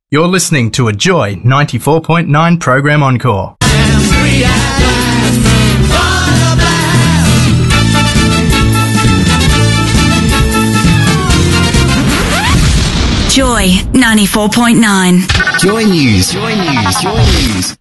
You're listening to a Joy 94.9 program encore. Joy 94.9. Joy News. Joy News. Joy News.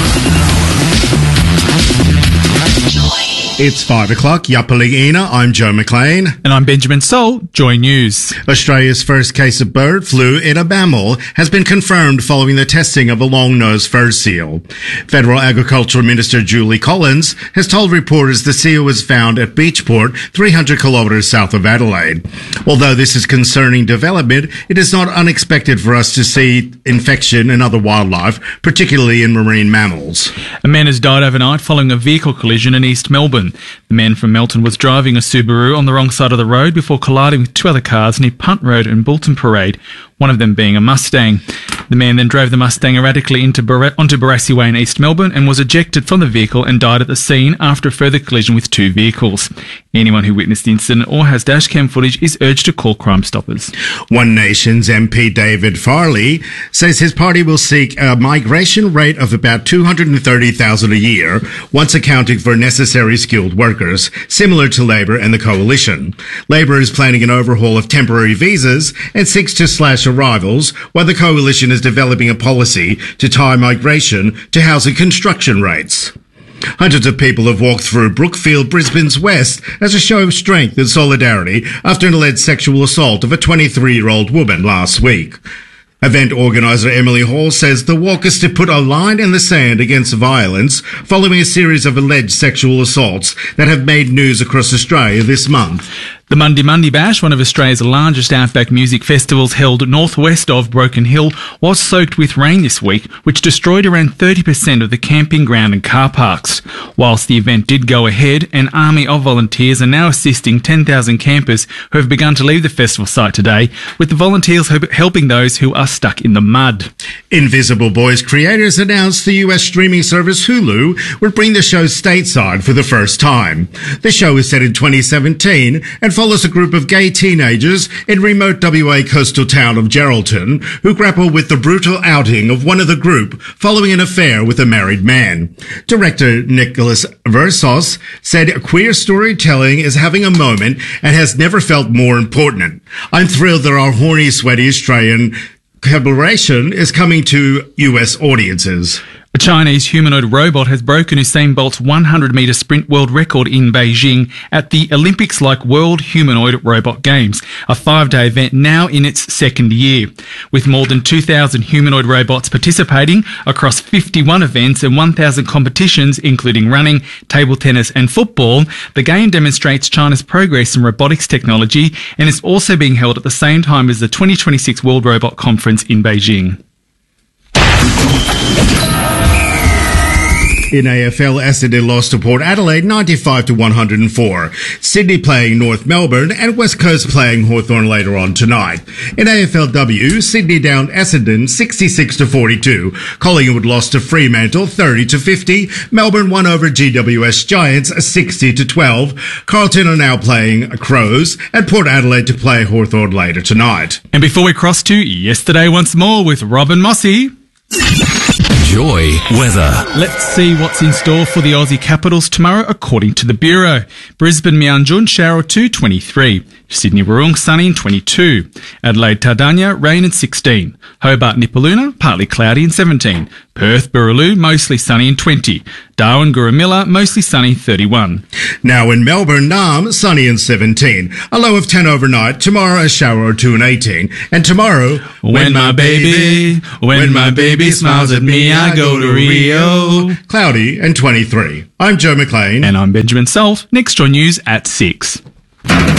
It's 5 o'clock. Yappaligina. I'm Joe McLean. And I'm Benjamin Soul. Joy News. Australia's first case of bird flu in a mammal has been confirmed following the testing of a long-nosed fur seal. Federal Agricultural Minister Julie Collins has told reporters the seal was found at Beachport, 300 kilometres south of Adelaide. Although this is concerning development, it is not unexpected for us to see infection in other wildlife, particularly in marine mammals. A man has died overnight following a vehicle collision in East Melbourne. The man from Melton was driving a Subaru on the wrong side of the road before colliding with two other cars near Punt Road and Bulletin Parade, one of them being a Mustang. The man then drove the Mustang erratically onto Barassi Way in East Melbourne and was ejected from the vehicle and died at the scene after a further collision with two vehicles. Anyone who witnessed the incident or has dashcam footage is urged to call Crime Stoppers. One Nation's MP David Farley says his party will seek a migration rate of about 230,000 a year, once accounting for necessary skilled workers, similar to Labor and the Coalition. Labor is planning an overhaul of temporary visas and seeks to slash arrivals, while the Coalition is developing a policy to tie migration to housing construction rates. Hundreds of people have walked through Brookfield, Brisbane's west, as a show of strength and solidarity after an alleged sexual assault of a 23-year-old woman last week. Event organiser Emily Hall says the walk is to put a line in the sand against violence following a series of alleged sexual assaults that have made news across Australia this month. The Mundi Mundi Bash, one of Australia's largest outback music festivals held northwest of Broken Hill, was soaked with rain this week, which destroyed around 30% of the camping ground and car parks. Whilst the event did go ahead, an army of volunteers are now assisting 10,000 campers who have begun to leave the festival site today, with the volunteers helping those who are stuck in the mud. Invisible Boys creators announced the US streaming service Hulu would bring the show stateside for the first time. The show is set in 2017 and follows a group of gay teenagers in remote WA coastal town of Geraldton who grapple with the brutal outing of one of the group following an affair with a married man. Director Nicholas Versos said queer storytelling is having a moment and has never felt more important. I'm thrilled that our horny, sweaty Australian collaboration is coming to US audiences. A Chinese humanoid robot has broken Usain Bolt's 100-metre sprint world record in Beijing at the Olympics-like World Humanoid Robot Games, a 5-day event now in its second year. With more than 2,000 humanoid robots participating across 51 events and 1,000 competitions, including running, table tennis and football, the game demonstrates China's progress in robotics technology and is also being held at the same time as the 2026 World Robot Conference in Beijing. In AFL, Essendon lost to Port Adelaide 95-104. Sydney playing North Melbourne and West Coast playing Hawthorn later on tonight. In AFLW, Sydney downed Essendon 66-42. Collingwood lost to Fremantle 30-50. Melbourne won over GWS Giants 60-12. Carlton are now playing Crows and Port Adelaide to play Hawthorn later tonight. And before we cross to yesterday once more with Rob and Mossy. Joy weather. Let's see what's in store for the Aussie Capitals tomorrow according to the Bureau. Brisbane Mianjun, shower or 2, 23. Sydney Wurrung, sunny and 22. Adelaide Tardania, rain and 16. Hobart Nipaluna, partly cloudy and 17. Perth Burraloo, mostly sunny and 20. Darwin Gurumilla, mostly sunny, 31. Now in Melbourne, Naarm, sunny and 17. A low of 10 overnight. Tomorrow, a shower or 2 and 18. And tomorrow, when my baby smiles at me, I go to Rio. Cloudy and 23. I'm Joe McLean. And I'm Benjamin Salt. Next Joy News at 6.